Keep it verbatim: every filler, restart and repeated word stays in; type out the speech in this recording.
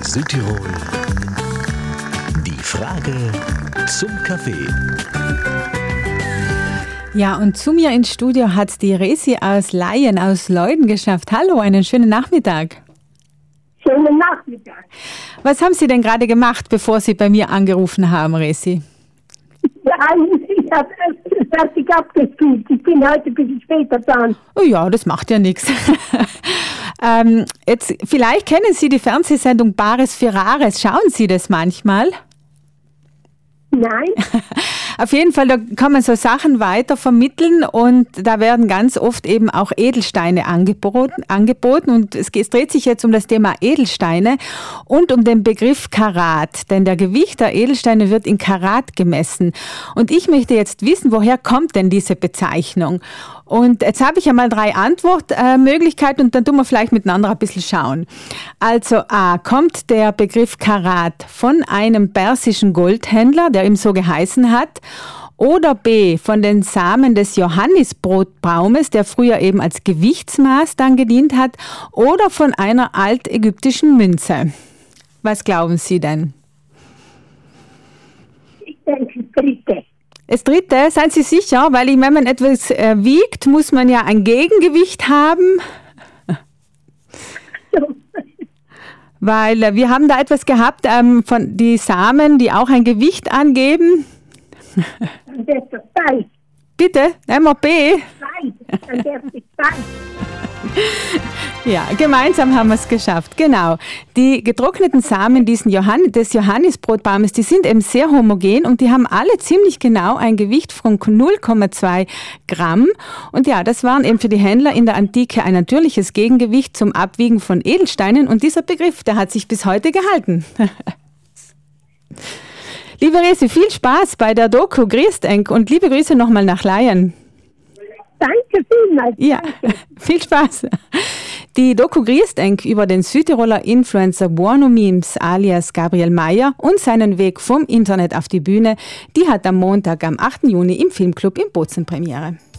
Südtirol. Die Frage zum Kaffee. Ja, und zu mir ins Studio hat die Resi aus Laien, aus Leuden geschafft. Hallo, einen schönen Nachmittag. Schönen Nachmittag. Was haben Sie denn gerade gemacht, bevor Sie bei mir angerufen haben, Resi? Ja, ich habe es fertig abgespielt. Ich bin heute ein bisschen später dran. Oh ja, das macht ja nichts. ähm, jetzt, vielleicht kennen Sie die Fernsehsendung Bares für Rares. Schauen Sie das manchmal? Nein. Auf jeden Fall, da kann man so Sachen weiter vermitteln und da werden ganz oft eben auch Edelsteine angeboten. angeboten. Und es, es dreht sich jetzt um das Thema Edelsteine und um den Begriff Karat. Denn der Gewicht der Edelsteine wird in Karat gemessen. Und ich möchte jetzt wissen, woher kommt denn diese Bezeichnung? Und jetzt habe ich ja mal drei Antwortmöglichkeiten und dann tun wir vielleicht miteinander ein bisschen schauen. Also A, kommt der Begriff Karat von einem persischen Goldhändler, der ihm so geheißen hat? Oder B, von den Samen des Johannisbrotbaumes, der früher eben als Gewichtsmaß dann gedient hat? Oder von einer altägyptischen Münze? Was glauben Sie denn? Ich denke, das dritte. Das dritte, seid Sie sicher? Weil ich, wenn man etwas äh, wiegt, muss man ja ein Gegengewicht haben. Weil äh, wir haben da etwas gehabt ähm, von die Samen, die auch ein Gewicht angeben. Dann wird das zwei. Bitte, einmal B. Zwei. Dann wird es zwei. Ja, gemeinsam haben wir es geschafft, genau. Die getrockneten Samen diesen Johann- des Johannisbrotbaumes, die sind eben sehr homogen und die haben alle ziemlich genau ein Gewicht von null Komma zwei Gramm. Und ja, das waren eben für die Händler in der Antike ein natürliches Gegengewicht zum Abwiegen von Edelsteinen und dieser Begriff, der hat sich bis heute gehalten. Liebe Resi, viel Spaß bei der Doku Grießdenk und liebe Grüße nochmal nach Laien. Danke vielmals. Ja, viel Spaß. Die Doku Grießdenk über den Südtiroler Influencer Buono Memes alias Gabriel Meyer und seinen Weg vom Internet auf die Bühne, die hat am Montag, am achten Juni im Filmclub in Bozen Premiere.